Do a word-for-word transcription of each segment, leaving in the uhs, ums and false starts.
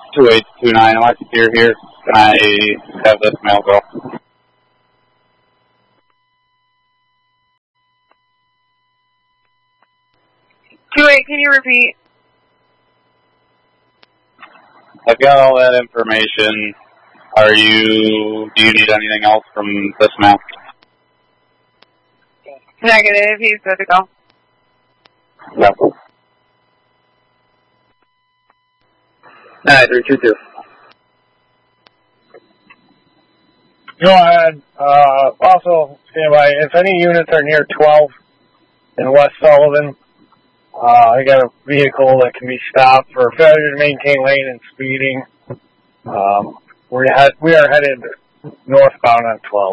two eight two nine, am I secure here? Can I have this mail go? two eight, can you repeat? I've got all that information. Are you, do you need anything else from this mail? Negative, he's good to go. Yep. nine three two two. Go ahead. Uh, also, stand by. If any units are near twelve in West Sullivan, uh, I got a vehicle that can be stopped for failure to maintain lane and speeding. Um, we had we are headed northbound on twelve.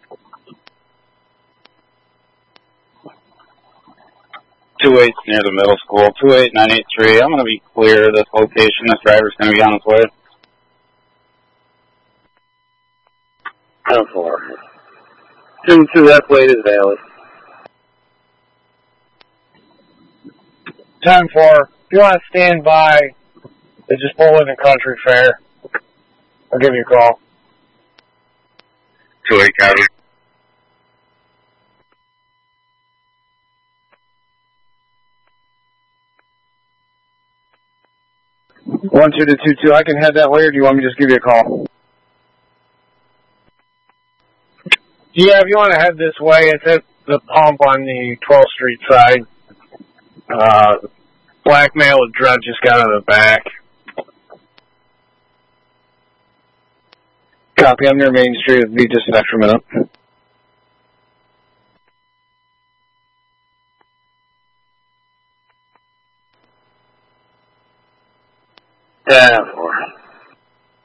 two eight's near the middle school. two eight nine eight three. I'm going to be clear of this location. This driver's going to be on his way. ten four. two two, that plate is valid. ten four. If you want to stand by, they just pull in a country fair. I'll give you a call. two eight copy. One two to two two. I can head that way, or do you want me to just give you a call? Yeah, if you want to head this way, it's at the pump on the twelfth Street side. Uh, black male with dread just got out of the back. Copy. I'm near Main Street. It'll be just an extra minute. Yeah.